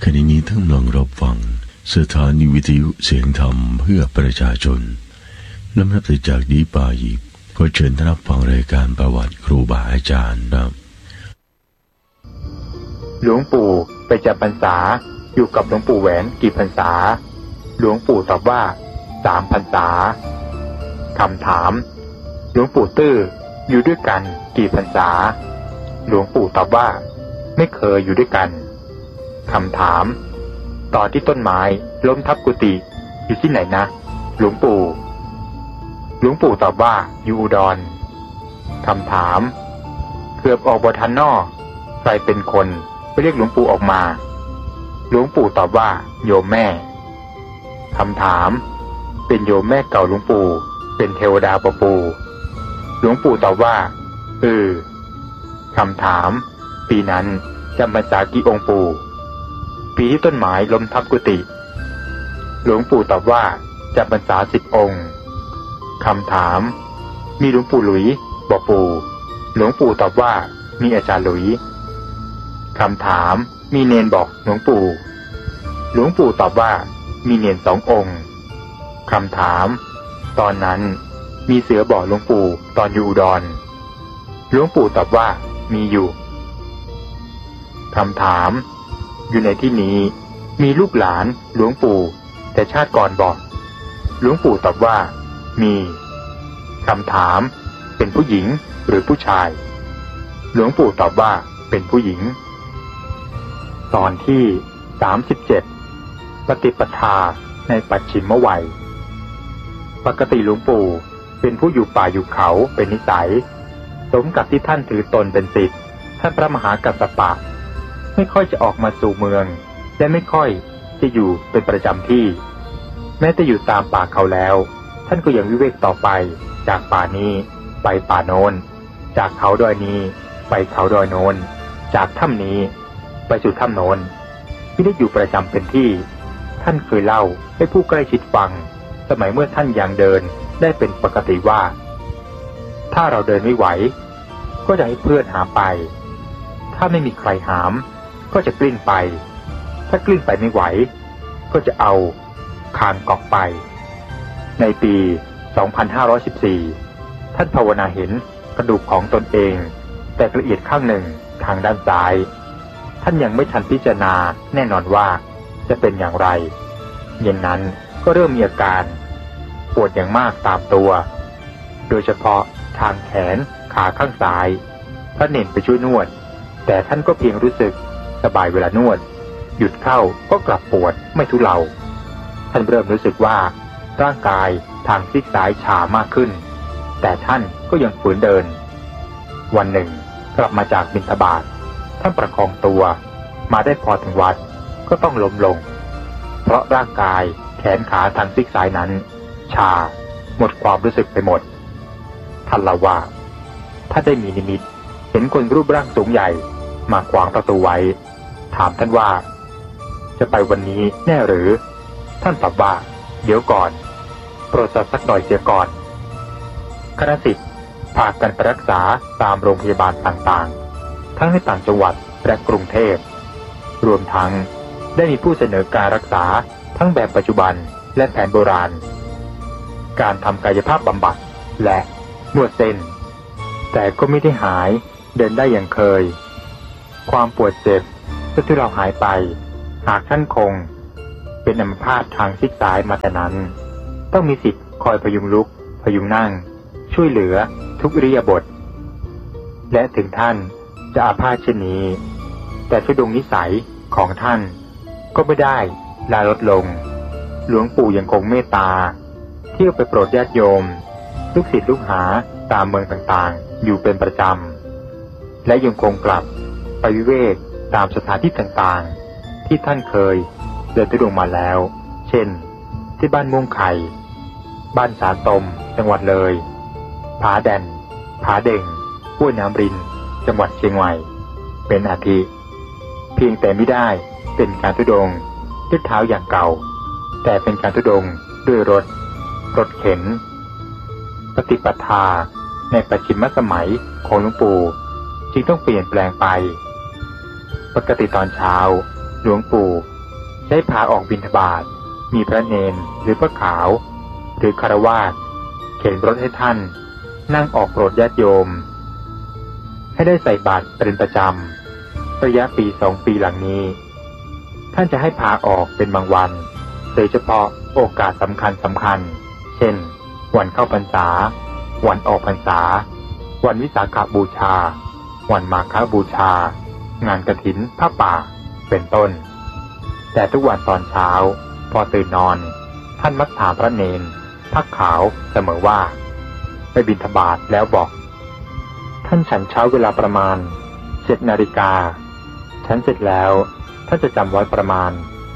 ขณะนี้ท่านกำลังรับฟังสถานีวิทยุเสียงธรรมเพื่อประชาชนลำดับจากนี้ไปก็เชิญท่านรับฟังรายการประวัติครูบาอาจารย์ครับหลวงปู่ไปจำพรรษาอยู่กับหลวงปู่แหวนกี่พรรษาหลวงปู่ตอบว่า3 พรรษาคำถามหลวงปู่ตื้ออยู่ด้วยกันกี่พรรษาหลวงปู่ตอบว่าไม่เคยอยู่ด้วยกันคำถามตอนที่ต้นไม้ล้มทับกุฏิอยู่ที่ไหนนะหลวงปู่ตอบว่าอยู่อุดรคำถามเกือบออกบ่ทันนอใครเป็นคนไปเรียกหลวงปู่ออกมาหลวงปู่ตอบว่าโยมแม่คำถามเป็นโยมแม่เก่าหลวงปู่เป็นเทวดาปะปู่หลวงปู่ตอบว่าคำถามปีนั้นจำพรรษากี่องค์ปู่ปีที่ต้นไม้ล้มทับกุฏิหลวงปู่ตอบว่าจำพรรษา10 องค์คำถามมีหลวงปู่หลุยบ่ปู่หลวงปู่ตอบว่ามีอาจารย์หลุยคำถามมีเนนบอกหลวงปู่หลวงปู่ตอบว่ามีเนน2 องค์คำถามตอนนั้นมีเสือบอกหลวงปู่ตอนอยู่อุดรหลวงปู่ตอบว่ามีอยู่คำถามอยู่ในที่นี้มีลูกหลานหลวงปู่แต่ชาติก่อนบอกหลวงปู่ตอบว่ามีคำถามเป็นผู้หญิงหรือผู้ชายหลวงปู่ตอบว่าเป็นผู้หญิงตอนที่37ปฏิปทาในปัจฉิมวัยปกติหลวงปู่เป็นผู้อยู่ป่าอยู่เขาเป็นนิสัยสมกับที่ท่านถือตนเป็นศิษย์ท่านพระมหากัสสปะไม่ค่อยจะออกมาสู่เมืองและไม่ค่อยจะอยู่เป็นประจำที่แม้จะอยู่ตามป่าเขาแล้วท่านก็ยังวิเวกต่อไปจากป่านี้ไปป่าโน้นจากเขาดอยนี้ไปเขาดอยโน้นจากถ้ำนี้ไปสู่ถ้ำโน้นที่ได้อยู่ประจำเป็นที่ท่านเคยเล่าให้ผู้ใกล้ชิดฟังสมัยเมื่อท่านยังเดินได้เป็นปกติว่าถ้าเราเดินไม่ไหวก็จะให้เพื่อนหามไปถ้าไม่มีใครหามก็จะกลิ้งไปถ้ากลิ้งไปไม่ไหวก็จะเอาคานกอกไปในปี 2514 ท่านภาวนาเห็นกระดูกของตนเองแต่ละเอียดข้างหนึ่งทางด้านซ้ายท่านยังไม่ทันพิจารณาแน่นอนว่าจะเป็นอย่างไรเย็นนั้นก็เริ่มมีอาการปวดอย่างมากตามตัวโดยเฉพาะทางแขนขาข้างซ้ายท่านเน้นไปช่วยนวดแต่ท่านก็เพียงรู้สึกสบายเวลานวดหยุดเข้าก็กลับปวดไม่ทุเลาท่านเริ่มรู้สึกว่าร่างกายทางซีกซ้ายชามากขึ้นแต่ท่านก็ยังฝืนเดินวันหนึ่งกลับมาจากบิณฑบาตท่านประคองตัวมาได้พอถึงวัดก็ต้องล้มลงเพราะร่างกายแขนขาทางซีกซ้ายนั้นชาหมดความรู้สึกไปหมดท่านเล่าว่าถ้าได้มีนิมิตเห็นคนรูปร่างสูงใหญ่มาขวางประตูไว้ถามท่านว่าจะไปวันนี้แน่หรือท่านตอบว่าเดี๋ยวก่อนโปรดสักหน่อยเสียก่อนคณะศิษย์พากันไปรักษาตามโรงพยาบาลต่างๆทั้งในต่างจังหวัดและกรุงเทพรวมทั้งได้มีผู้เสนอการรักษาทั้งแบบปัจจุบันและแผนโบราณการทำกายภาพบำบัดและนวดเส้นแต่ก็ไม่ได้หายเดินได้อย่างเคยความปวดเจ็บก็ที่เราหายไปหากท่านคงเป็นอัมพาตทางซีกซ้ายมาแต่นั้นต้องมีสิทธิ์คอยพยุงลุกพยุงนั่งช่วยเหลือทุกอิริยาบถและถึงท่านจะอาพาธเช่นนี้แต่ทุดงนิสัยของท่านก็ไม่ได้ลาลดลงหลวงปู่ยังคงเมตตาเที่ยวไปโปรดญาติโยมลูกศิษย์ลูกหาตามเมืองต่างๆอยู่เป็นประจำและยังคงกลับไปวิเวกตามสถานที่ต่างๆที่ท่านเคยเดินทุดงมาแล้วเช่นที่บ้านม่วงไข่บ้านสาตมจังหวัดเลยผาแดนผาเด่งห้วยน้ำรินจังหวัดเชียงใหม่เป็นอาทิเพียงแต่ไม่ได้เป็นการทุดงด้วยเท้าอย่างเก่าแต่เป็นการทุดงด้วยรถเข็นปฏิปทาในปัจฉิมสมัยของหลวงปู่จึงต้องเปลี่ยนแปลงไปปกติตอนเช้าหลวงปู่ได้พาออกบิณฑบาตมีพระเณรหรือพระขาวหรือคฤหัสถ์เข็นรถให้ท่านนั่งออกโปรดญาติโยมให้ได้ใส่บาตรเป็นประจำระยะปี2 ปีหลังนี้ท่านจะให้พาออกเป็นบางวันโดยเฉพาะโอกาสสำคัญเช่นวันเข้าพรรษาวันออกพรรษาวันวิสาขบูชาวันมาฆบูชางานกฐินผ้าป่าเป็นต้นแต่ทุกวันตอนเช้าพอตื่นนอนท่านมักถามพระเณรผ้าขาวเสมอว่าไปบิณฑบาตแล้วบอกท่านฉันเช้าเวลาประมาณ7 นาฬิกาฉันเสร็จแล้วท่านจะจำไว้ประมาณ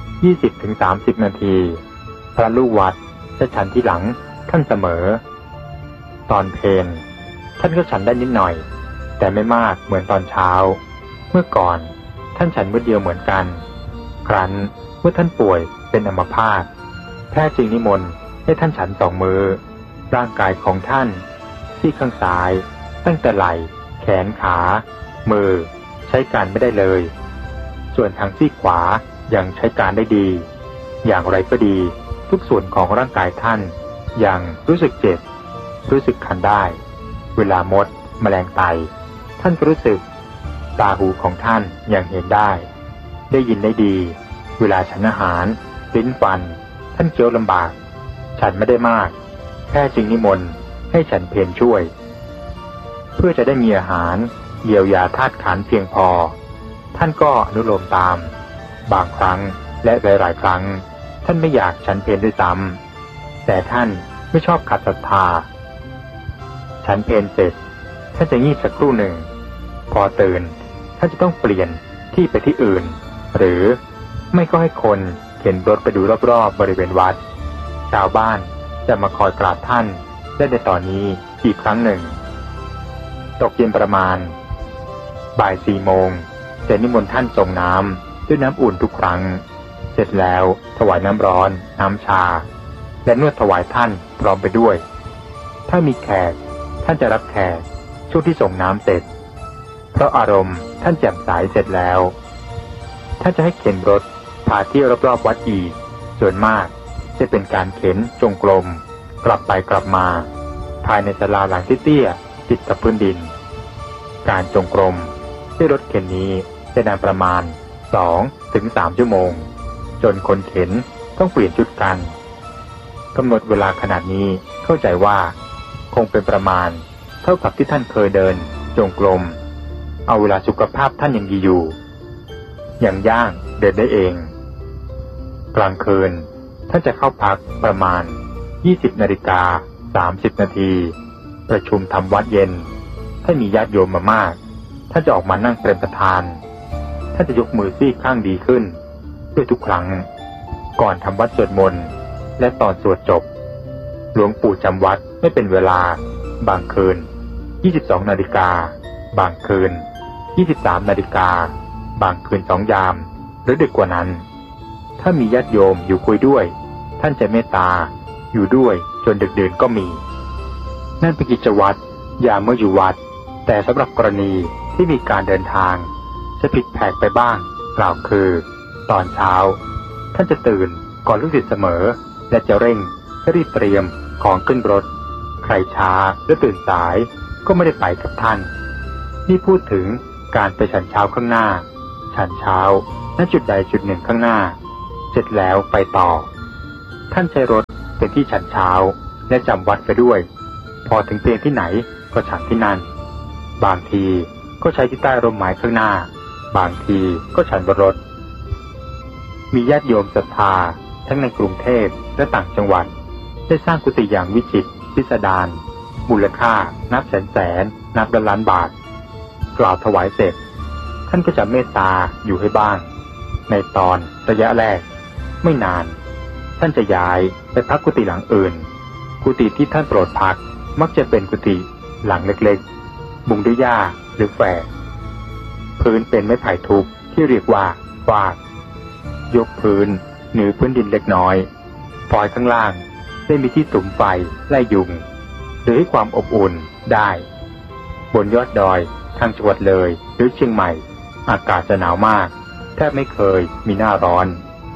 20-30 นาทีพระลูกวัดจะฉันที่หลังท่านเสมอตอนเพลท่านก็ฉันได้นิดหน่อยแต่ไม่มากเหมือนตอนเช้าเมื่อก่อนท่านฉันมื้อเดียวเหมือนกันครั้นเมื่อท่านป่วยเป็นอัมพาตแพทย์จึงนิมนต์ให้ท่านฉัน2 มื้อร่างกายของท่านซี่ข้างซ้ายตั้งแต่ไหล่แขนขามือใช้การไม่ได้เลยส่วนทางซี่ขวายังใช้การได้ดีอย่างไรก็ดีทุกส่วนของร่างกายท่านยังรู้สึกเจ็บรู้สึกคันได้เวลามดแมลงไต่ท่านก็รู้สึกตาหูของท่านยังเห็นได้ยินได้ดีเวลาฉันอาหารลิ้นฟันท่านเคี้ยวลำบากฉันไม่ได้มากแค่จึงนิมนต์ให้ฉันเพลช่วยเพื่อจะได้มีอาหารเยียวยาธาตุขันธ์เพียงพอท่านก็อนุโลมตามบางครั้งและหลายครั้งท่านไม่อยากฉันเพลด้วยซ้ำแต่ท่านไม่ชอบขัดศรัทธาฉันเพลเสร็จท่านจะงีบสักครู่หนึ่งพอตื่นท่านจะต้องเปลี่ยนที่ไปที่อื่นหรือไม่ก็ให้คนเข็นรถไปดูรอบๆบริเวณวัดชาวบ้านจะมาคอยกราบท่านได้ในตอนนี้อีกครั้งหนึ่งตกเย็นประมาณบ่าย 4 โมงจะนิมนต์ท่านส่งน้ำด้วยน้ำอุ่นทุกครั้งเสร็จแล้วถวายน้ำร้อนน้ำชาและนวดถวายท่านพร้อมไปด้วยถ้ามีแขกท่านจะรับแขกช่วงที่ส่งน้ำเสร็จเพราะอารมณ์ท่านแจ่มใสเสร็จแล้วท่านจะให้เข็นรถพาเที่ยวรอบๆวัดอีกส่วนมากจะเป็นการเข็นจงกรมกลับไปกลับมาภายในศาลาหลังเตี้ยๆติดกับพื้นดินการจงกรมด้วยรถเข็นนี้จะนานประมาณ 2-3 ชั่วโมงจนคนเข็นต้องเปลี่ยนชุดกันกำหนดเวลาขนาดนี้เข้าใจว่าคงเป็นประมาณเท่ากับที่ท่านเคยเดินจงกรมเอาเวลาสุขภาพท่านยังดีอยู่อย่างย่างเดินได้เองกลางคืนท่านจะเข้าพักประมาณ20:30 นาทีประชุมทำวัดเย็นถ้ามีญาติโยมมามากท่านจะออกมานั่งเป็นประธานท่านจะยกมือซี่ข้างดีขึ้นด้วยทุกครั้งก่อนทำวัดสวดมนต์และตอนสวดจบหลวงปู่จำวัดไม่เป็นเวลาบางคืน22 นาฬิกาบางคืน23 นาฬิกาบางคืน2 ยามหรือดึกกว่านั้นถ้ามีญาติโยมอยู่คุยด้วยท่านจะเมตตาอยู่ด้วยจนดึกดื่นก็มีนั่นเป็นกิจวัตรยามเมื่ออยู่วัดแต่สำหรับกรณีที่มีการเดินทางจะผิดแผกไปบ้างกล่าวคือตอนเช้าท่านจะตื่นก่อนลูกศิษย์เสมอและจะเร่งรีบเตรียมของขึ้นรถใครช้าหรือตื่นสายก็ไม่ได้ไปกับท่านนี่พูดถึงการไปฉันเช้าข้างหน้าฉันเช้าณจุดใดจุดหนึ่งข้างหน้าเสร็จแล้วไปต่อท่านใช้รถเป็นที่ฉันเช้าและจำวัดไปด้วยพอถึงเตียงที่ไหนก็ฉันที่นั่นบางทีก็ใช้ที่ใต้ร่มไม้ข้างหน้าบางทีก็ฉันบนรถมีญาติโยมศรัทธาทั้งในกรุงเทพและต่างจังหวัดได้สร้างกุฏิอย่างวิจิตรพิสดารมูลค่านับแสนนับล้านบาทกล่าวถวายเสร็จท่านก็จะเมตตาอยู่ให้บ้างในตอนระยะแรกไม่นานท่านจะย้ายไปพักกุฏิหลังอื่นกุฏิที่ท่านโปรดพักมักจะเป็นกุฏิหลังเล็กๆมุงด้วยหญ้าหรือแฝกพื้นเป็นไม้ไผ่ทุบที่เรียกว่าฟากยกพื้นเหนือพื้นดินเล็กน้อยปลอยข้างล่างได้มีที่สุมไฟไล่ยุงหรือให้ความอบอุ่นได้บนยอดดอยทางจังหวัดเลยหรือเชียงใหม่อากาศจะหนาวมากแทบไม่เคยมีหน้าร้อน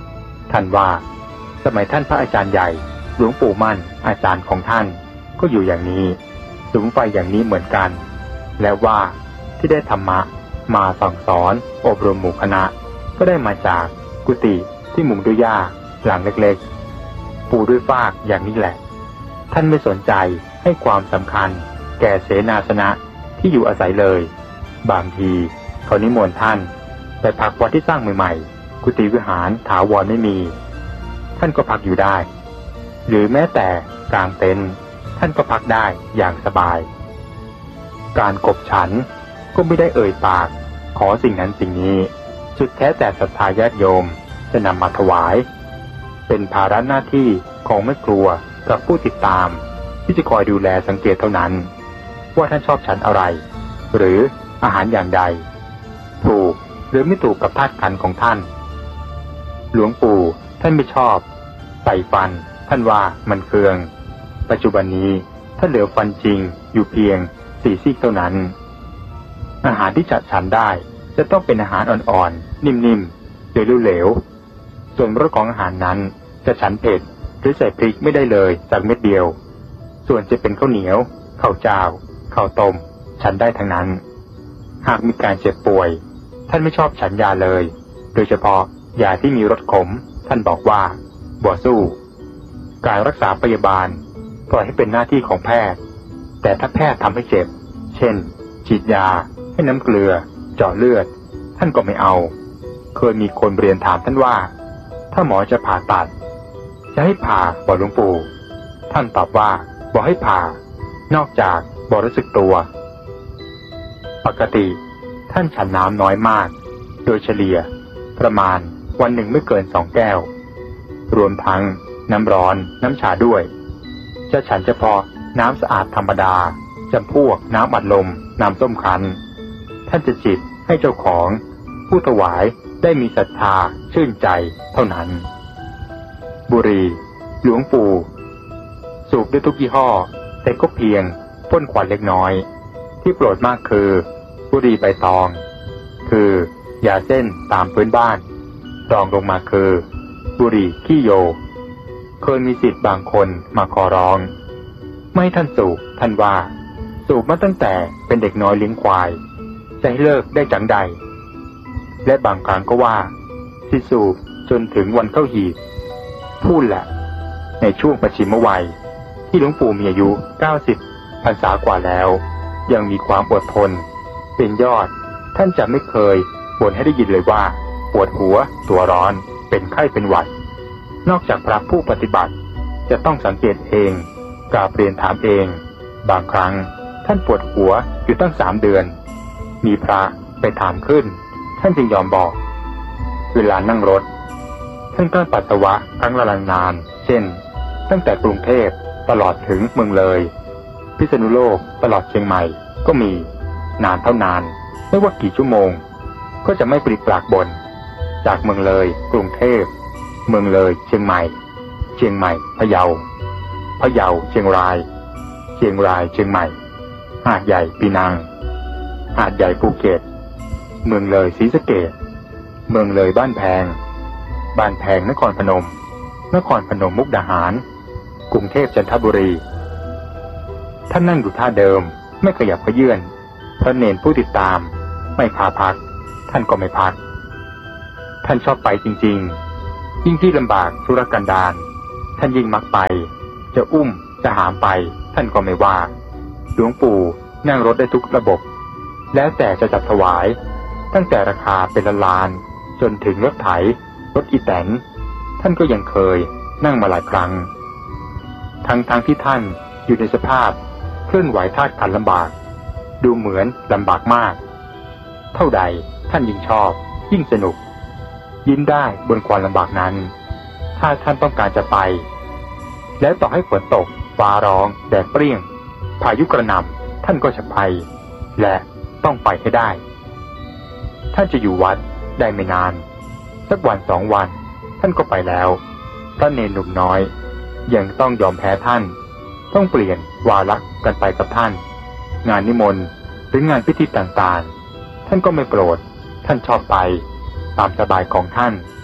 ท่านว่าสมัยท่านพระอาจารย์ใหญ่หลวงปู่มั่นอาจารย์ของท่านก็อยู่อย่างนี้สุมไฟอย่างนี้เหมือนกันและว่าที่ได้ธรรมะมาสั่งสอนอบรมหมู่คณะก็ได้มาจากกุฏิที่มุงด้วยหญ้าหลังเล็กๆปูด้วยฟากอย่างนี้แหละท่านไม่สนใจให้ความสำคัญแก่เสนาสนะที่อยู่อาศัยเลยบางทีเขานิมนต์ท่านไปพักวัดที่สร้างใหม่ๆกุฏิวิหารถาวรไม่มีท่านก็พักอยู่ได้หรือแม้แต่กลางเต็นท์ท่านก็พักได้อย่างสบายการกบฉันก็ไม่ได้เอ่ยปากขอสิ่งนั้นสิ่งนี้สุดแท้แต่ศรัทธาญาติโยมจะนำมาถวายเป็นภาระหน้าที่ของแม่ครัวกับผู้ติดตามที่จะคอยดูแลสังเกตเท่านั้นว่าท่านชอบฉันอะไรหรืออาหารอย่างใดถูกหรือไม่ถูกกับธาตุขันธ์ของท่านหลวงปู่ท่านไม่ชอบใส่ฟันท่านว่ามันเคืองปัจจุบันนี้ท่านเหลือฟันจริงอยู่เพียง4 ซี่เท่านั้นอาหารที่จะฉันได้จะต้องเป็นอาหารอ่อนๆนิ่มๆหรือเหลวๆส่วนรสของอาหารนั้นจะฉันเผ็ดหรือใส่พริกไม่ได้เลยจากเม็ดเดียวส่วนจะเป็นข้าวเหนียวข้าวเจ้าข้าวต้มฉันได้ทั้งนั้นหากมีการเจ็บป่วยท่านไม่ชอบฉันยาเลยโดยเฉพาะยาที่มีรสขมท่านบอกว่าบ่สู้การรักษาพยาบาลปล่อยให้เป็นหน้าที่ของแพทย์แต่ถ้าแพทย์ทำให้เจ็บเช่นฉีดยาให้น้ำเกลือเจาะเลือดท่านก็ไม่เอาเคยมีคนเรียนถามท่านว่าถ้าหมอจะผ่าตัดจะให้ผ่าบอกหลวงปู่ท่านตอบว่าบอกให้ผ่านอกจากบอกรู้สึกตัวปกติท่านฉันน้ำน้อยมากโดยเฉลี่ยประมาณวันหนึ่งไม่เกิน2 แก้วรวมทั้งน้ำร้อนน้ำชาด้วยจะฉันเฉพาะน้ำสะอาดธรรมดาจำพวกน้ำอัดลมน้ำส้มคั้นท่านจะจิตให้เจ้าของผู้ถวายได้มีศรัทธาชื่นใจเท่านั้นบุหรี่หลวงปู่สูบด้วยทุกยี่ห้อแต่ก็เพียงพ่นควันเล็กน้อยที่โปรดมากคือบุหรี่ใบตองคือยาเส้นตามพื้นบ้านรองลงมาคือบุหรี่ขี้โยเคยมีศิษย์บางคนมาขอร้องไม่ให้ท่านสูบท่านว่าสูบมาตั้งแต่เป็นเด็กน้อยเลี้ยงควายจะให้เลิกได้จังใดและบางครั้งก็ว่าสิสูบจนถึงวันเข้าหีบพูดแหละในช่วงปัจฉิมวัยที่หลวงปู่มีอายุ90 พรรษากว่าแล้วยังมีความอดทนเป็นยอดท่านจะไม่เคยบ่นให้ได้ยินเลยว่าปวดหัวตัวร้อนเป็นไข้เป็นหวัดนอกจากพระผู้ปฏิบัติจะต้องสังเกตเองกราบเรียนถามเองบางครั้งท่านปวดหัวอยู่ตั้ง3 เดือนมีพระไปถามขึ้นท่านจึงยอมบอกเวลานั่งรถท่านกลั้นปัสสาวะครั้งละนานเช่นตั้งแต่กรุงเทพตลอดถึงเมืองเลยพิษณุโลกตลอดเชียงใหม่ก็มีนานเท่านานไม่ว่ากี่ชั่วโมงก็จะไม่ปริปากบ่นจากเมืองเลยกรุงเทพเมืองเลยเชียงใหม่เชียงใหม่พะเยาพะเยาเชียงรายเชียงรายเชียงใหม่หาดใหญ่ปีนังหาดใหญ่ภูเก็ตเมืองเลยศรีสะเกษเมืองเลยบ้านแพงบ้านแพงนครพนมนครพนมมุกดาหารกรุงเทพจันทบุรีท่านนั่งอยู่ท่าเดิมไม่ขยับเขยื้อนพระเนรผู้ติดตามไม่พาพักท่านก็ไม่พักท่านชอบไปจริงๆยิ่งที่ลำบากธุรกันดารท่านยิ่งมักไปจะอุ้มจะหามไปท่านก็ไม่ว่าหลวงปู่นั่งรถได้ทุกระบบแล้วแต่จะจัดถวายตั้งแต่ราคาเป็นล้านจนถึงรถไถรถอีแตนท่านก็ยังเคยนั่งมาหลายครั้งทั้งที่ท่านอยู่ในสภาพเคลื่อนไหวธาตุขันธ์ลำบากดูเหมือนลำบากมากเท่าใดท่านยิ่งชอบยิ่งสนุกยิ้มได้บนความลำบากนั้นถ้าท่านต้องการจะไปแล้วต่อให้ฝนตกฟ้าร้องแดดเปรี้ยงพายุกระหน่ำท่านก็จะไปและต้องไปให้ได้ท่านจะอยู่วัดได้ไม่นานสักวัน2 วันท่านก็ไปแล้วพระเนรหนุ่มน้อยยังต้องยอมแพ้ท่านต้องเปลี่ยนวาระกันไปกับท่านงานนิมนต์หรืองานพิธีต่างๆท่านก็ไม่โกรธท่านชอบไปตามสบายของท่าน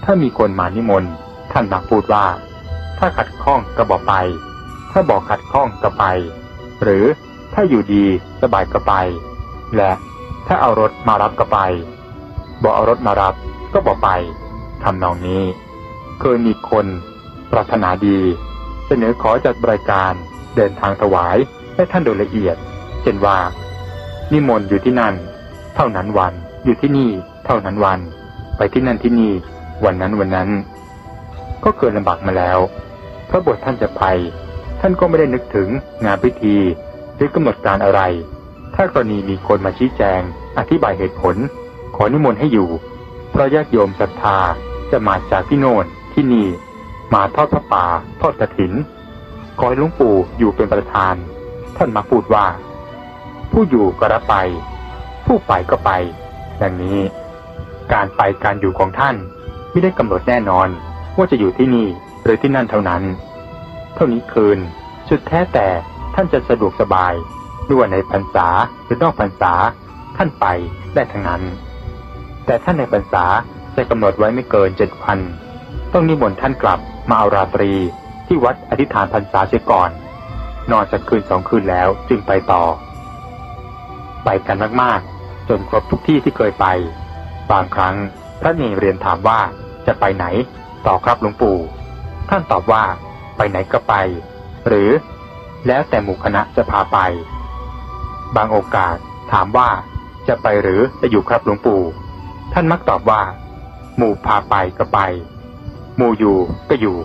ถ้ามีคนมานิมนต์ท่านมักพูดว่าถ้าขัดข้องก็บอกไปถ้าบอกขัดข้องก็ไปหรือถ้าอยู่ดีสบายก็ไปและถ้าเอารถมารับก็ไปบอกเอารถมารับก็บอกไปทำนองนี้เคยมีคนปรารถนาดีเสนอขอจัดบริการเดินทางถวายให้ท่านโดยละเอียดเช่นว่านิมนต์อยู่ที่นั่นเท่านั้นวันอยู่ที่นี่เท่านั้นวันไปที่นั่นที่นี่วันนั้นวันนั้นก็เกิดลำบากมาแล้วพระบทท่านจะไปท่านก็ไม่ได้นึกถึงงานพิธีหรือกำหนดการอะไรถ้ากรณีมีคนมาชี้แจงอธิบายเหตุผลขอนิมนต์ให้อยู่เพราะญาติโยมศรัทธาจะมาจากที่โน่นที่นี่มาทอดพระป่าทอดกฐินขอให้หลวงปู่อยู่เป็นประธานท่านมาพูดว่าผู้อยู่ก็รับไปผู้ไปก็ไปดังนี้การไปการอยู่ของท่านไม่ได้กำหนดแน่นอนว่าจะอยู่ที่นี่หรือที่นั่นเท่านั้นเท่านี้คืนสุดแท้แต่ท่านจะสะดวกสบายด้วยในพรรษาหรือนอกพรรษาท่านไปได้ทั้งนั้นแต่ท่านในพรรษาจะกำหนดไว้ไม่เกิน7 วันต้องนิมนต์ท่านกลับมาเอาราตรีที่วัดอธิษฐานพรรษาเสียก่อนนอนสักคืน2 คืนแล้วจึงไปต่อไปกันมากๆจนครบทุกที่ที่เคยไปบางครั้งพระเนรเรียนถามว่าจะไปไหนต่อครับหลวงปู่ท่านตอบว่าไปไหนก็ไปหรือแล้วแต่หมู่คณะจะพาไปบางโอกาสถามว่าจะไปหรือจะอยู่ครับหลวงปู่ท่านมักตอบว่าหมู่พาไปก็ไปหมู่อยู่ก็อยู่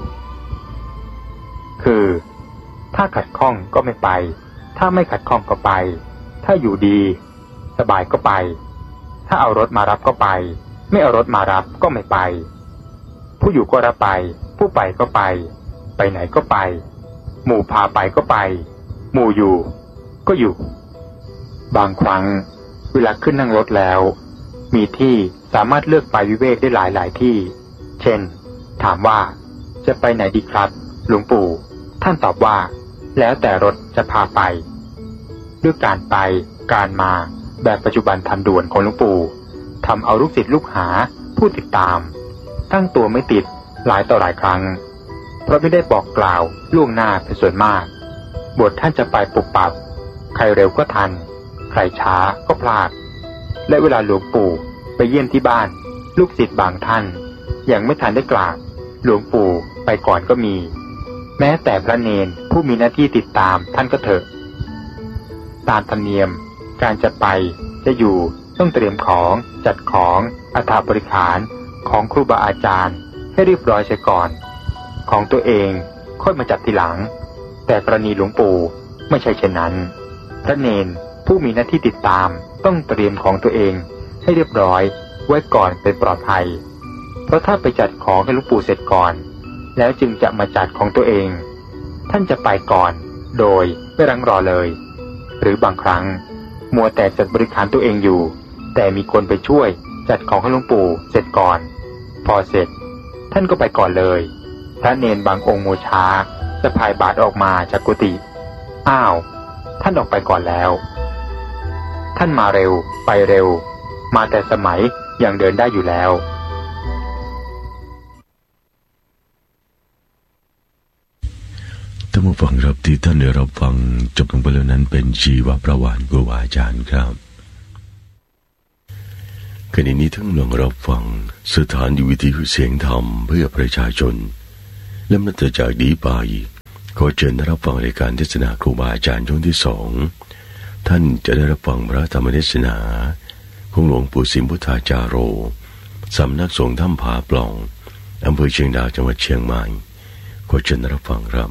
คือถ้าขัดข้องก็ไม่ไปถ้าไม่ขัดข้องก็ไปถ้าอยู่ดีสบายก็ไปถ้าเอารถมารับก็ไปไม่เอารถมารับก็ไม่ไปผู้อยู่ก็รับไปผู้ไปก็ไปไปไหนก็ไปหมู่พาไปก็ไปหมู่อยู่ก็อยู่บางครั้งเวลาขึ้นนั่งรถแล้วมีที่สามารถเลือกไปวิเวกได้หลายที่เช่นถามว่าจะไปไหนดีครับหลวงปู่ท่านตอบว่าแล้วแต่รถจะพาไปด้วยการไปการมาแบบปัจจุบันทันด่วนของหลวงปู่ทำเอาลูกศิษย์ลูกหาผู้ติดตามตั้งตัวไม่ติดหลายต่อหลายครั้งเพราะไม่ได้บอกกล่าวล่วงหน้าเป็นส่วนมากบทท่านจะไปปุบปับใครเร็วก็ทันใครช้าก็พลาดและเวลาหลวงปู่ไปเยี่ยมที่บ้านลูกศิษย์บางท่านยังไม่ทันได้กราบหลวงปู่ไปก่อนก็มีแม้แต่พระเนรผู้มีหน้าที่ติดตามท่านก็เถอะตามธรรมเนียมการจะไปจะอยู่ต้องเตรียมของจัดของอัฐบริขารของครูบาอาจารย์ให้เรียบร้อยเสียก่อนของตัวเองค่อยมาจัดทีหลังแต่กรณีหลวงปู่ไม่ใช่เช่นนั้นพระเนรผู้มีหน้าที่ติดตามต้องเตรียมของตัวเองให้เรียบร้อยไว้ก่อนเป็นปลอดภัยเพราะถ้าไปจัดของให้หลวงปู่เสร็จก่อนแล้วจึงจะมาจัดของตัวเองท่านจะไปก่อนโดยไม่รั้งรอเลยหรือบางครั้งมัวแต่จัดบริการตัวเองอยู่แต่มีคนไปช่วยจัดของให้หลวงปู่เสร็จก่อนพอเสร็จท่านก็ไปก่อนเลยพระเนรบางองค์มัวช้าสะพายบาตรออกมาจากกุฏิอ้าวท่านออกไปก่อนแล้วท่านมาเร็วไปเร็วมาแต่สมัยยังเดินได้อยู่แล้วท่านผู้ฟังครับที่ท่านได้รับฟังจบลงไปแล้วนั้นเป็นชีวประวัติครูบาอาจารย์ครับขณะนี้ท่านกำลังรับฟังสถานีวิทยุเสียงธรรมเพื่อประชาชนและนับจากนี้ไปขอเชิญรับฟังรายการเทศนาครูบาอาจารย์ช่วงที่2ท่านจะได้รับฟังพระธรรมเทศนาของหลวงปู่สิมพุทธาจาโรสำนักสงฆ์ถ้ำผาปล่องอำเภอเชียงดาวจังหวัดเชียงใหม่ขอเชิญรับฟังครับ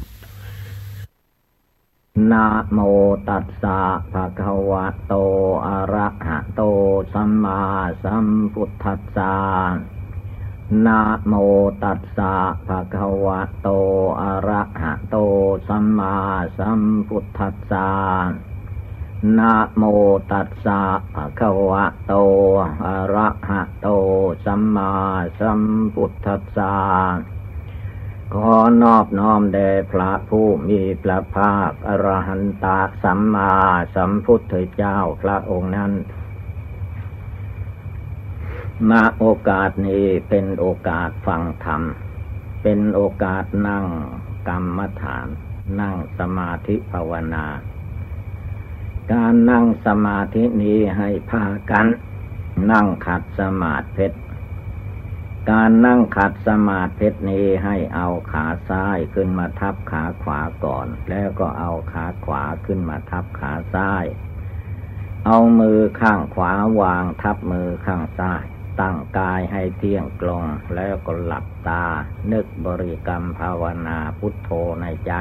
นะโมตัสสะภะคะวะโตอะระหะโตสัมมาสัมพุทธัสสะนะโมตัสสะภะคะวะโตอะระหะโตสัมมาสัมพุทธัสสะนะโมตัสสะภะคะวะโตอะระหะโตสัมมาสัมพุทธัสสะขอนอบน้อมแด่พระผู้มีพระภาคอรหันตสัมมาสัมพุทธเจ้าพระองค์นั้นณโอกาสนี้เป็นโอกาสฟังธรรมเป็นโอกาสนั่งกรรมฐานนั่งสมาธิภาวนาการนั่งสมาธินี้ให้พากันนั่งขัดสมาธิการนั่งขัดสมาธินี้ให้เอาขาซ้ายขึ้นมาทับขาขวาก่อนแล้วก็เอาขาขวาขึ้นมาทับขาซ้ายเอามือข้างขวาวางทับมือข้างซ้ายตั้งกายให้เที่ยงตรงแล้วก็หลับตานึกบริกรรมภาวนาพุทโธในใจ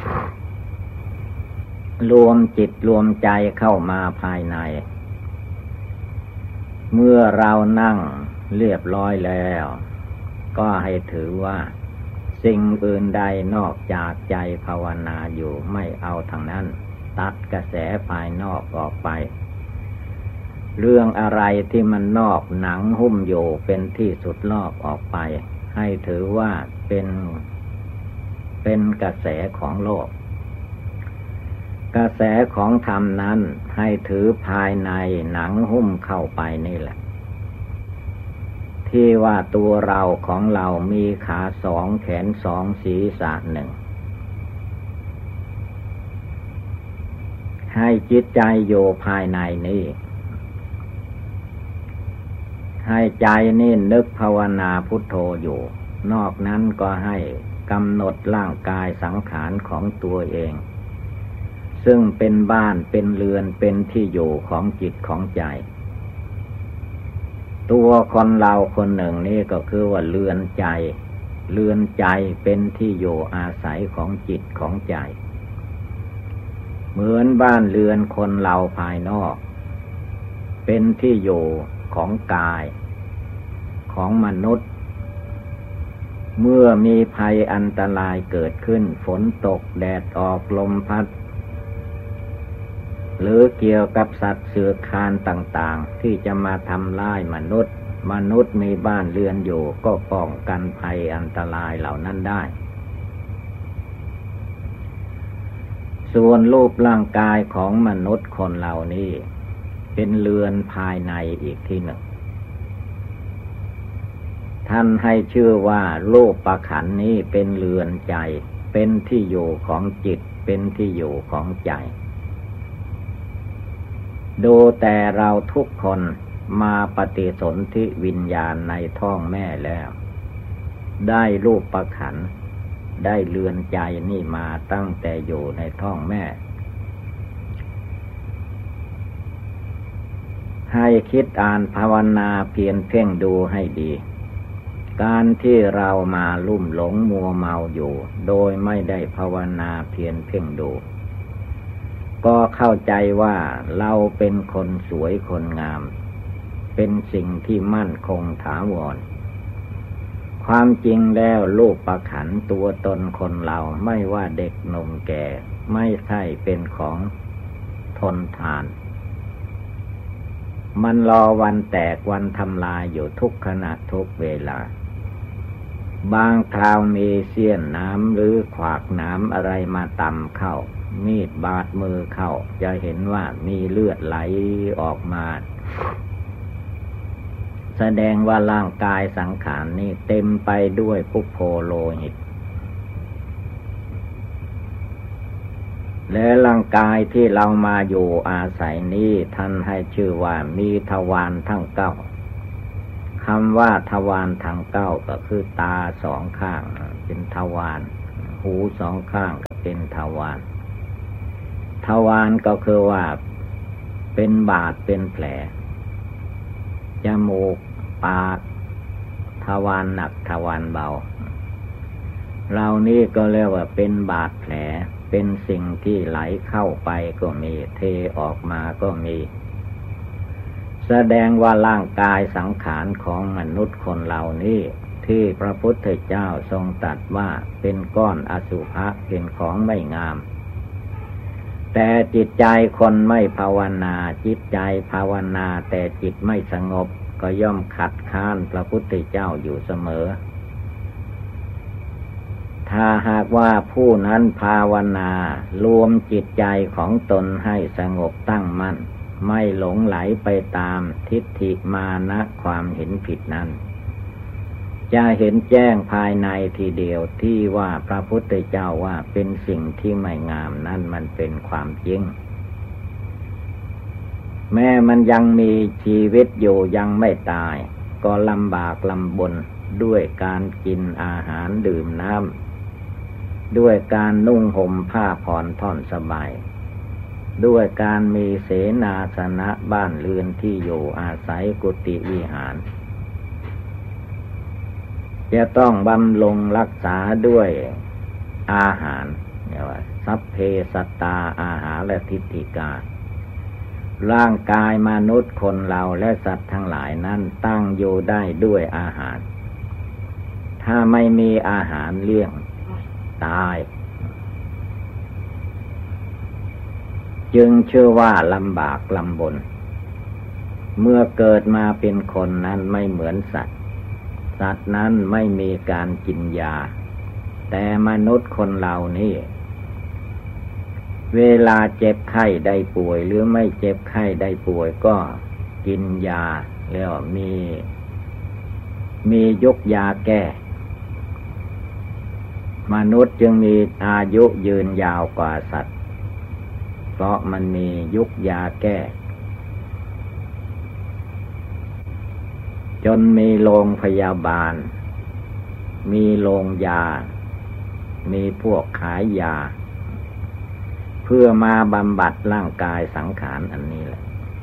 รวมจิตรวมใจเข้ามาภายในเมื่อเรานั่งเรียบร้อยแล้วก็ให้ถือว่าสิ่งอื่นใดนอกจากใจภาวนาอยู่ไม่เอาทางนั้นตัดกระแสภายนอกออกไปเรื่องอะไรที่มันนอกหนังหุ้มอยู่เป็นที่สุดลอกออกไปให้ถือว่าเป็นกระแสของโลกกระแสของธรรมนั้นให้ถือภายในหนังหุ้มเข้าไปนี่แหละที่ว่าตัวเราของเรามีขาสองแขนสองศีรษะหนึ่งให้จิตใจอยู่ภายในนี้ให้ใจนี่นึกภาวนาพุทโธอยู่นอกนั้นก็ให้กำหนดร่างกายสังขารของตัวเองซึ่งเป็นบ้านเป็นเรือนเป็นที่อยู่ของจิตของใจตัวคนเราคนหนึ่งนี่ก็คือว่าเรือนใจเป็นที่อยู่อาศัยของจิตของใจเหมือนบ้านเรือนคนเราภายนอกเป็นที่อยู่ของกายของมนุษย์เมื่อมีภัยอันตรายเกิดขึ้นฝนตกแดดออกลมพัดหรือเกี่ยวกับสัตว์เสือคานต่างๆที่จะมาทำร้ายมนุษย์มีบ้านเรือนอยู่ก็ป้องกันภัยอันตรายเหล่านั้นได้ส่วนรูปร่างกายของมนุษย์คนเหล่านี้เป็นเรือนภายในอีกที่หนึ่งท่านให้ชื่อว่ารูปขันธ์นี้เป็นเรือนใจเป็นที่อยู่ของจิตเป็นที่อยู่ของใจดูแต่เราทุกคนมาปฏิสนธิวิญญาณในท้องแม่แล้วได้รูปขันธ์ได้เรือนใจนี่มาตั้งแต่อยู่ในท้องแม่ให้คิดอ่านภาวนาเพียรเพ่งดูให้ดีการที่เรามาลุ่มหลงมัวเมาอยู่โดยไม่ได้ภาวนาเพียรเพ่งดูก็เข้าใจว่าเราเป็นคนสวยคนงามเป็นสิ่งที่มั่นคงถาวรความจริงแล้วรูปขันธ์ตัวตนคนเราไม่ว่าเด็กหนุ่มแก่ไม่ใช่เป็นของทนทานมันรอวันแตกวันทำลายอยู่ทุกขณะทุกเวลาบางคราวมีเสี้ยนน้ำหรือขวากน้ำอะไรมาตำเข้ามีดบาดมือเข้าจะเห็นว่ามีเลือดไหลออกมาแสดงว่าร่างกายสังขารนี่เต็มไปด้วยพุพโพโลหิตและร่างกายที่เรามาอยู่อาศัยนี้ท่านให้ชื่อว่ามีทวารทั้งเก้าคำว่าทวารทั้งเก้าก็คือตาสองข้างเป็นทวารหูสองข้างก็เป็นทวารทวารก็คือว่าเป็นบาดเป็นแผลจมูกปากทวารหนักทวารเบาเรานี่ก็เรียกว่าเป็นบาดแผลเป็นสิ่งที่ไหลเข้าไปก็มีเทออกมาก็มีแสดงว่าร่างกายสังขารของมนุษย์คนเหล่านี้ที่พระพุทธเจ้าทรงตรัสว่าเป็นก้อนอสุภะเป็นของไม่งามแต่จิตใจคนไม่ภาวนาจิตใจภาวนาแต่จิตไม่สงบก็ย่อมขัดข้านพระพุทธเจ้าอยู่เสมอถ้าหากว่าผู้นั้นภาวนารวมจิตใจของตนให้สงบตั้งมั่นไม่หลงไหลไปตามทิฏฐิมานะความเห็นผิดนั้นจะเห็นแจ้งภายในทีเดียวที่ว่าพระพุทธเจ้าว่าเป็นสิ่งที่ไม่งามนั่นมันเป็นความจริงแม้มันยังมีชีวิตอยู่ยังไม่ตายก็ลำบากลำบนด้วยการกินอาหารดื่มน้ำด้วยการนุ่งห่มผ้าผ่อนผ่อนสบายด้วยการมีเสนาสนะบ้านเรือนที่อยู่อาศัยกุฏิวิหารจะต้องบำรุงรักษาด้วยอาหารเนี่ยว่าสัพเพสัตตาอาหารและทิฏฐิการ่างกายมนุษย์คนเราและสัตว์ทั้งหลายนั้นตั้งอยู่ได้ด้วยอาหารถ้าไม่มีอาหารเลี้ยงตายจึงชื่อว่าลำบากลำบนเมื่อเกิดมาเป็นคนนั้นไม่เหมือนสัตว์สัตว์นั้นไม่มีการกินยาแต่มนุษย์คนเรานี่เวลาเจ็บไข้ได้ป่วยหรือไม่เจ็บไข้ได้ป่วยก็กินยาแล้วมียุกยาแก้มนุษย์จึงมีอายุยืนยาวกว่าสัตว์เพราะมันมียุกยาแก้จนมีโรงพยาบาลมีโรงยามีพวกขายยาเพื่อมาบำบัดร่างกายสังขารอันนี้แหละ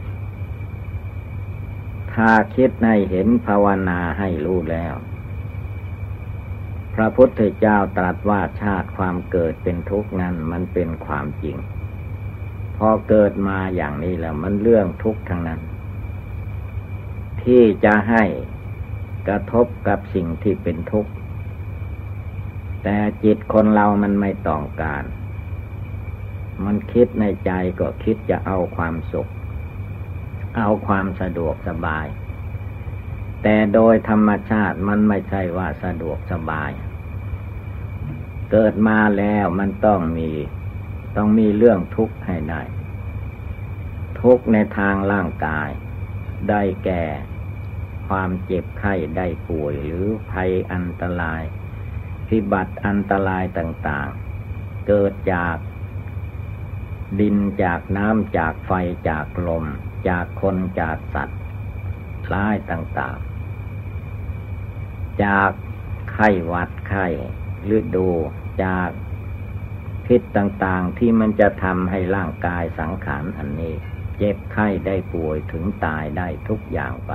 ถ้าคิดให้เห็นภาวนาให้รู้แล้วพระพุทธเจ้าตรัสว่าชาติความเกิดเป็นทุกข์นั้นมันเป็นความจริงพอเกิดมาอย่างนี้แล้วมันเรื่องทุกข์ทั้งนั้นที่จะให้กระทบกับสิ่งที่เป็นทุกข์แต่จิตคนเรามันไม่ต้องการมันคิดในใจก็คิดจะเอาความสุขเอาความสะดวกสบายแต่โดยธรรมชาติมันไม่ใช่ว่าสะดวกสบายเกิดมาแล้วมันต้องมีเรื่องทุกข์ให้ได้ทุกข์ในทางร่างกายได้แก่ความเจ็บไข้ได้ป่วยหรือภัยอันตรายพิบัติอันตรายต่างๆเกิดจากดินจากน้ำจากไฟจากลมจากคนจากสัตว์ร้ายต่างๆจากไข้หวัดไข้ฤดูจากพิษต่างๆที่มันจะทำให้ร่างกายสังขารอันนี้เจ็บไข้ได้ป่วยถึงตายได้ทุกอย่างไป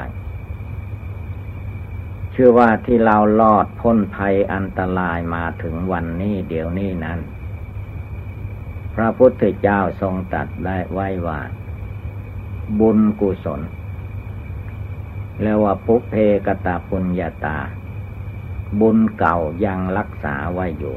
เชื่อว่าที่เรารอดพ้นภัยอันตรายมาถึงวันนี้เดี๋ยวนี้นั้นพระพุทธเจ้าทรงตรัสได้ไว้ว่าบุญกุศลแล้วว่าปุพเพกตปุญญาตาบุญเก่ายังรักษาไว้อยู่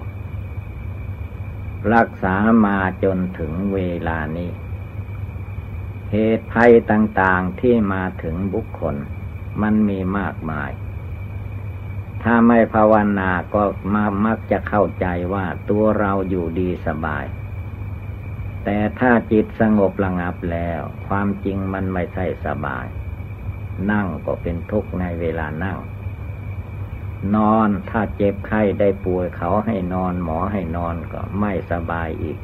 รักษามาจนถึงเวลานี้เหตุภัยต่างๆที่มาถึงบุคคลมันมีมากมายถ้าไม่ภาวนาก็มักจะเข้าใจว่าตัวเราอยู่ดีสบายแต่ถ้าจิตสงบระงับแล้วความจริงมันไม่ใช่สบายนั่งก็เป็นทุกข์ในเวลานั่งนอนถ้าเจ็บไข้ได้ป่วยเขาให้นอนหมอให้นอนก็ไม่สบายอีก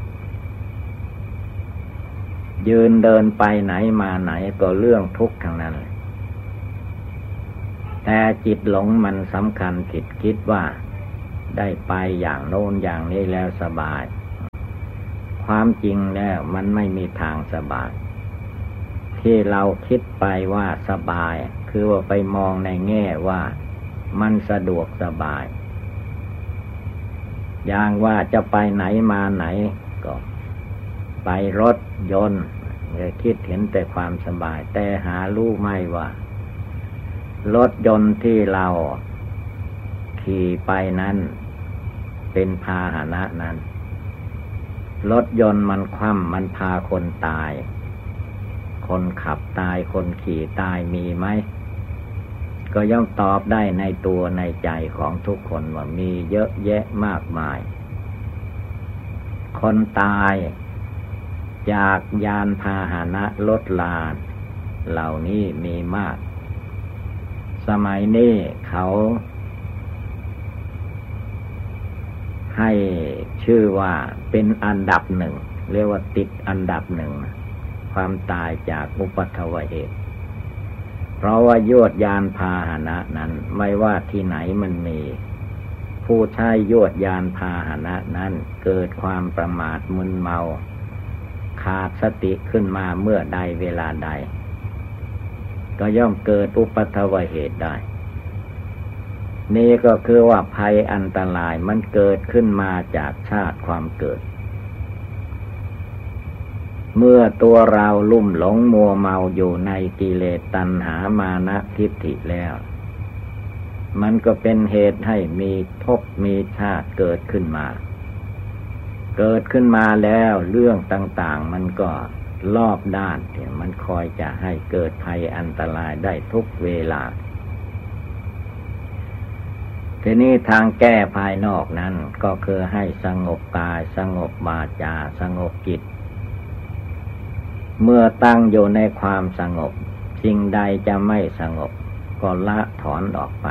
ยืนเดินไปไหนมาไหนก็เรื่องทุกข์ทั้งนั้นแต่จิตหลงมันสำคัญผิดคิดว่าได้ไปอย่างโน้นอย่างนี้แล้วสบายความจริงแล้วมันไม่มีทางสบายที่เราคิดไปว่าสบายคือว่าไปมองในแง่ว่ามันสะดวกสบายอย่างว่าจะไปไหนมาไหนก็ไปรถยนต์คิดเห็นแต่ความสบายแต่หารู้ไหมว่ารถยนต์ที่เราขี่ไปนั้นเป็นพาหนะนั้นรถยนต์มันคว่ำมันพาคนตายคนขับตายคนขี่ตายมีไหมก็ย่อมตอบได้ในตัวในใจของทุกคนว่ามีเยอะแยะมากมายคนตายจากยานพาหนะรถลาเหล่านี้มีมากสมัยนี้เขาให้ชื่อว่าเป็นอันดับหนึ่งเรียกว่าติดอันดับหนึ่งความตายจากอุปัฏฐวเหตุเพราะว่ายวดยานพาหนะนั้นไม่ว่าที่ไหนมันมีผู้ใช้ยวดยานพาหนะนั้นเกิดความประมาทมึนเมาขาดสติขึ้นมาเมื่อใดเวลาใดก็ย่อมเกิดอุปัฏฐวเหตุได้นี่ก็คือว่าภัยอันตรายมันเกิดขึ้นมาจากชาติความเกิดเมื่อตัวเราลุ่มหลงมัวเมาอยู่ในกิเลสตัณหามานะทิฏฐิแล้วมันก็เป็นเหตุให้มีภพมีชาติเกิดขึ้นมาแล้วเรื่องต่างๆมันก็รอบด้านมันคอยจะให้เกิดภัยอันตรายได้ทุกเวลาทีนี้ทางแก้ภายนอกนั้นก็คือให้สงบกายสงบวาจาสงบจิตเมื่อตั้งอยู่ในความสงบสิ่งใดจะไม่สงบก็ละถอนออกไป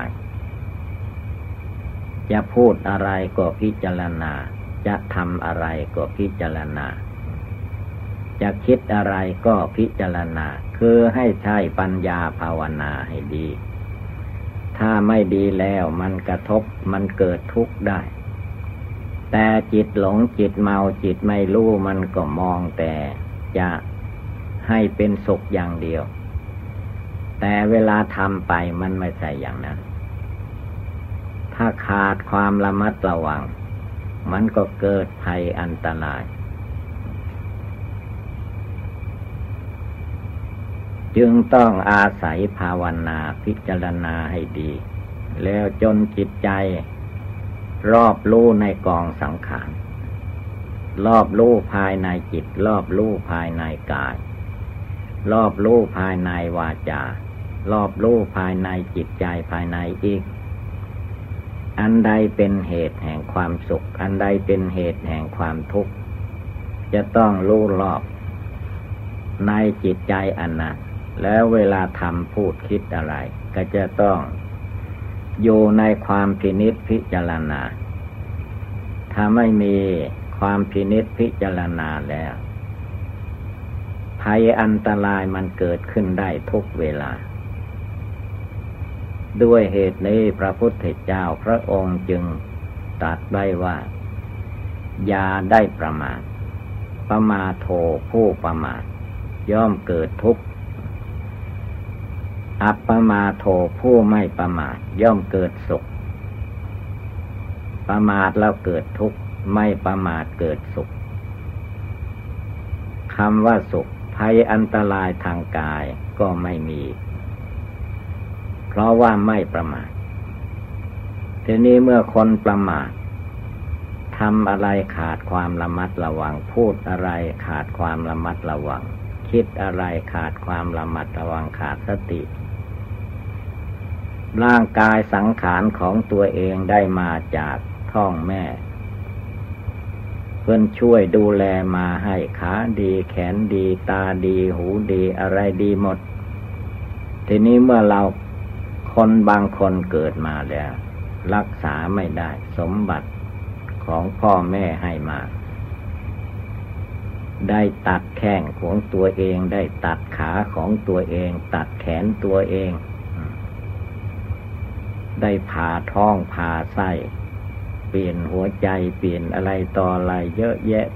จะพูดอะไรก็พิจารณาจะทำอะไรก็พิจารณาจะคิดอะไรก็พิจารณาคือให้ใช้ปัญญาภาวนาให้ดีถ้าไม่ดีแล้วมันกระทบมันเกิดทุกข์ได้แต่จิตหลงจิตเมาจิตไม่รู้มันก็มองแต่จะให้เป็นสุขอย่างเดียวแต่เวลาทำไปมันไม่ใช่อย่างนั้นถ้าขาดความระมัดระวังมันก็เกิดภัยอันตรายจึงต้องอาศัยภาวนาพิจารณาให้ดีแล้วจนจิตใจรอบรู้ในกองสังขารรอบรู้ภายในจิตรอบรู้ภายในกายรอบรู้ภายในวาจารอบรู้ภายในจิตใจภายในอีกอันใดเป็นเหตุแห่งความสุขอันใดเป็นเหตุแห่งความทุกข์จะต้องรู้รอบในจิตใจอันนั้นแล้วเวลาทำพูดคิดอะไรก็จะต้องอยู่ในความพินิจพิจารณาถ้าไม่มีความพินิจพิจารณาแล้วภัยอันตรายมันเกิดขึ้นได้ทุกเวลาด้วยเหตุนี้พระพุทธเจ้าพระองค์จึงตรัสไว้ว่าอย่าได้ประมาทประมาทโทผู้ประมาทย่อมเกิดทุกข์อัปปมาโทผู้ไม่ประมาทย่อมเกิดสุขประมาทแล้วเกิดทุกข์ไม่ประมาทเกิดสุขคำว่าสุขภัยอันตรายทางกายก็ไม่มีเพราะว่าไม่ประมาททีนี้เมื่อคนประมาททำอะไรขาดความระมัดระวังพูดอะไรขาดความระมัดระวังคิดอะไรขาดความระมัดระวังขาดสติร่างกายสังขารของตัวเองได้มาจากท้องแม่เพื่อนช่วยดูแลมาให้ขาดีแขนดีตาดีหูดีอะไรดีหมดทีนี้เมื่อเราคนบางคนเกิดมาแล้วรักษาไม่ได้สมบัติของพ่อแม่ให้มาได้ตัดแข้งของตัวเองได้ตัดขาของตัวเองตัดแขนตัวเองได้ผ่าท้องผ่าไส้เปลี่ยนหัวใจเปลี่ยนอะไรต่ออะไรเยอะแยะ